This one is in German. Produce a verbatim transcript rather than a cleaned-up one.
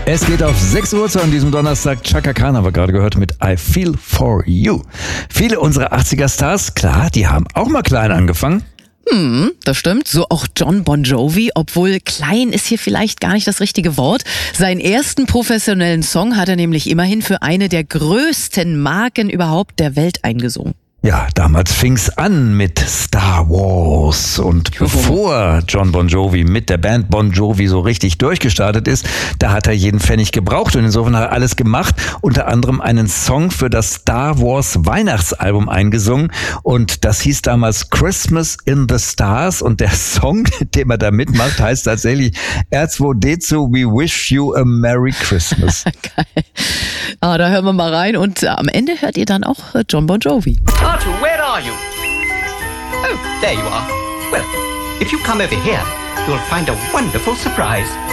Es geht auf sechs Uhr zu an diesem Donnerstag. Chaka Khan haben wir gerade gehört mit I Feel For You. Viele unserer achtziger-Stars, klar, die haben auch mal klein angefangen. Hm, das stimmt. So auch Jon Bon Jovi, obwohl klein ist hier vielleicht gar nicht das richtige Wort. Seinen ersten professionellen Song hat er nämlich immerhin für eine der größten Marken überhaupt der Welt eingesungen. Ja, damals fing's an mit Star Wars und Juhu. Bevor Jon Bon Jovi mit der Band Bon Jovi so richtig durchgestartet ist, da hat er jeden Pfennig gebraucht und insofern hat er alles gemacht, unter anderem einen Song für das Star Wars Weihnachtsalbum eingesungen und das hieß damals Christmas in the Stars und der Song, den er da mitmacht, heißt tatsächlich R zwei D zwei We Wish You a Merry Christmas. Geil. Ah, da hören wir mal rein und äh, am Ende hört ihr dann auch äh, Jon Bon Jovi. Artu, where are you? Oh, there you are. Well, if you come over here, you'll find a wonderful surprise.